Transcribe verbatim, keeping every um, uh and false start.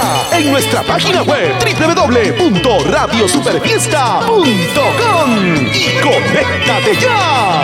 en nuestra página web doble u doble u doble u punto radio superfiesta punto com y conéctate ya.